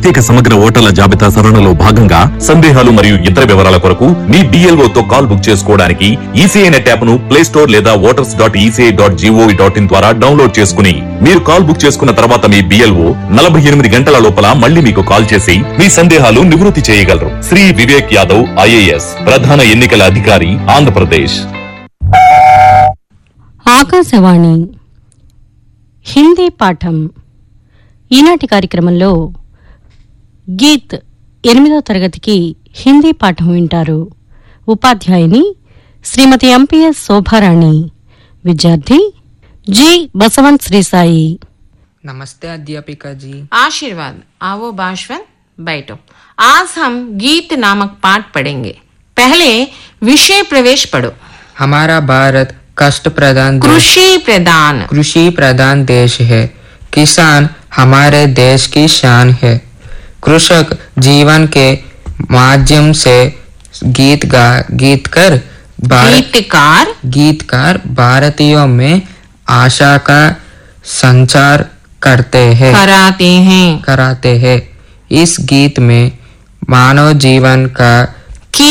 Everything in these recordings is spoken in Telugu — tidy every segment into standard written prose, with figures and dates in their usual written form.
ప్రత్యేక సమగ్ర ఓటర్ల జాబితా సవరణలో భాగంగా సందేహాలు మరియు ఇతర వివరాల కొరకు మీ BLO తో కాల్ బుక్ చేసుకోవడానికి ఈసీఐ నెట్ యాప్ ను ప్లే స్టోర్ లేదా voters.eci.gov.in ద్వారా డౌన్లోడ్ చేసుకుని మీరు కాల్ బుక్ చేసుకున్న తర్వాత మీ BLO 48 గంటల లోపల మళ్ళీ మీకు కాల్ చేసి మీ సందేహాలు నివృత్తి చేయగలరు. శ్రీ వివేక్ యాదవ్ IAS ప్రధాన ఎన్నికల అధికారి ఆంధ్రప్రదేశ్. ఆకాశవాణి హిందీ పాఠం. ఈనాటి కార్యక్రమంలో గీత్ 8వ తరగతికి హిందీ పాఠం వింటారు. ఉపాధ్యాయుని శ్రీమతి MPS శోభారాణి, విద్యార్థి G बसवंत श्री साई. नमस्ते अध्यापिका जी. आशीर्वाद. आओ बाशवन, बैठो. आज हम गीत नामक पाठ पढ़ेंगे. पहले विषय प्रवेश पढ़ो. हमारा भारत कष्ट प्रधान कृषि प्रधान देश है. किसान हमारे देश की शान है. कृषक जीवन के माध्यम से गीतकार भारतीयों में आशा का संचार कराते हैं. इस गीत में मानव जीवन की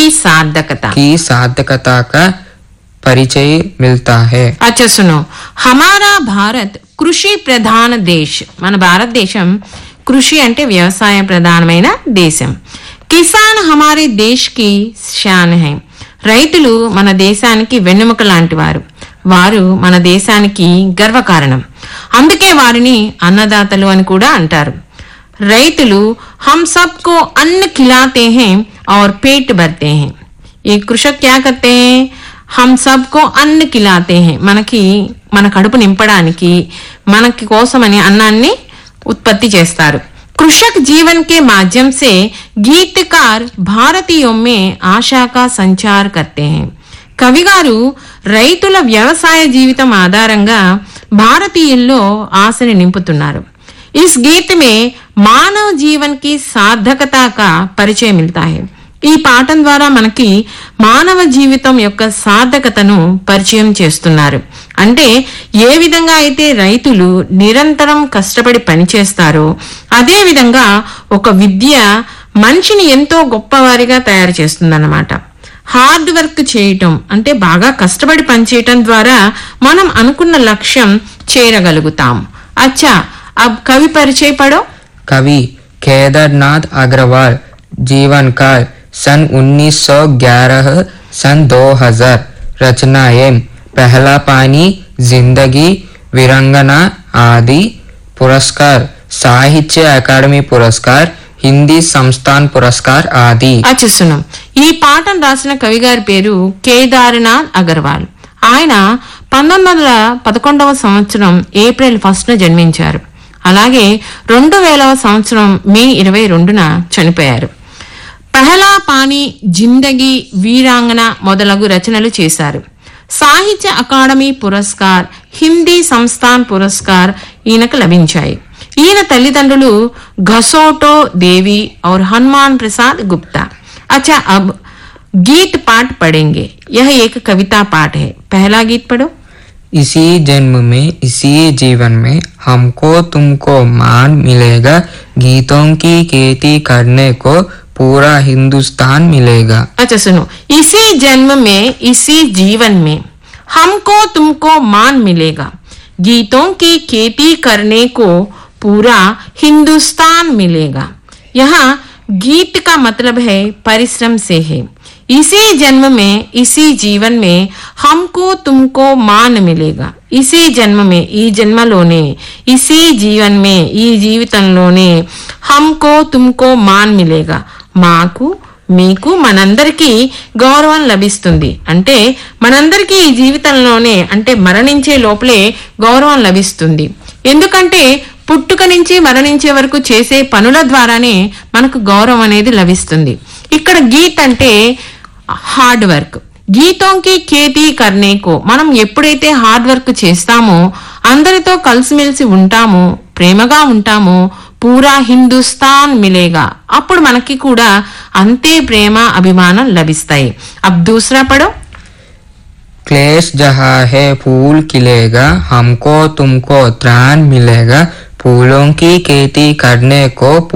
सार्थकता का परिचय मिलता है. अच्छा सुनो. हमारा भारत కృషి ప్రధాన దేశ్. మన భారతదేశం కృషి అంటే వ్యవసాయ ప్రధానమైన దేశం. కిసాన్ హమారే దేశ్ కి షాన్ హై. రైతులు మన దేశానికి వెన్నెముక లాంటి వారు. వారు మన దేశానికి గర్వకారణం. అందుకే వారిని అన్నదాతలు అని కూడా అంటారు. రైతులు हम सबको अन्न खिलाते हैं और पेट भरते हैं. ये कृषक क्या करते हैं? हम सबको अन्न खिलाते हैं. మన కడుపు నింపడానికి మనకి కోసమని అన్నాన్ని ఉత్పత్తి చేస్తారు. कृषक जीवन के माध्यम से गीतकार भारतीयों में आशा का संचार करते हैं. కవిగారు రైతుల వ్యవసాయ జీవితం ఆధారంగా భారతీయుల్లో ఆశని నింపుతున్నారు. इस गीत में मानव जीवन की सार्थकता का परिचय मिलता है. ఈ పాఠం ద్వారా మనకి మానవ జీవితం యొక్క సార్థకతను పరిచయం చేస్తున్నారు. అంటే ఏ విధంగా అయితే రైతులు నిరంతరం కష్టపడి పనిచేస్తారో అదే విధంగా ఒక విద్య మనిషిని ఎంతో గొప్పవారిగా తయారు చేస్తుందన్నమాట. హార్డ్ వర్క్ చేయటం అంటే బాగా కష్టపడి పనిచేయటం ద్వారా మనం అనుకున్న లక్ష్యం చేరగలుగుతాం. అచ్చా, అబ్ కవి పరిచయ పడో. कवि केदारनाथ अग्रवाल, जीवन काल सन 1911 सन 2000. रचनाएं पहला पानी, जिंदगी, वीरांगना आदि. पुरस्कार साहित्य अकादमी पुरस्कार, హిందీ సంస్థాన్ పురస్కార్ ఆది. అచ్చా సునం. ఈ పాఠం రాసిన కవి గారి పేరు కేదార్నాథ్ అగర్వాల్. ఆయన 1911వ సంవత్సరం ఏప్రిల్ 1న జన్మించారు. అలాగే 2000వ సంవత్సరం మే 22న చనిపోయారు. పహలా పానీ, జిందగీ, వీరాంగన మొదలగు రచనలు చేశారు. సాహిత్య అకాడమీ పురస్కార్, హిందీ సంస్థాన్ పురస్కార్ ఈయనకు లభించాయి. ఈయన తల్లిదండ్రులు घसोटो देवी और हनुमान प्रसाद गुप्ता. अच्छा, अब गीत पाठ पढ़ेंगे. यह एक कविता पाठ है. पहला गीत पढ़ो. इसी जन्म में इसी जीवन में हमको तुमको मान मिलेगा. गीतों की खेती करने को पूरा हिंदुस्तान मिलेगा. अच्छा सुनो. इसी जन्म में इसी जीवन में हमको तुमको मान मिलेगा. गीतों की खेती करने को पूरा हिंदुस्तान मिलेगा. यहाँ गीत का मतलब है परिश्रम से है. इसी जन्म में इसी जीवन में हमको तुमको मान मिलेगा. इसी जन्म में ఈ జన్మలోనే, इसी जीवन में ఈ జీవితంలోనే हमको तुमको मान मिलेगा. మాకు మీకు మనందరికీ గౌరవం లభిస్తుంది. అంటే మనందరికీ ఈ జీవితంలోనే అంటే మరణించే లోపలే గౌరవం లభిస్తుంది. ఎందుకంటే పుట్టుక నుంచి మరణించే వరకు చేసే పనుల ద్వారానే మనకు గౌరవం అనేది లభిస్తుంది. ఇక్కడ గీత్ అంటే హార్డ్ వర్క్. గీతోంకి ఖేతీ కర్నేకో, మనం ఎప్పుడైతే హార్డ్ వర్క్ చేస్తామో, అందరితో కలిసిమెలిసి ఉంటామో, ప్రేమగా ఉంటామో, పూరా హిందుస్థాన్ మిలేగా, అప్పుడు మనకి కూడా అంతే ప్రేమ అభిమానం లభిస్తాయి. అబ్ దూసరా పడో. क्लेश जहाँ है फूल खिलेगा, हमको तुमको त्राण मिलेगा. फूलों की खेती करने को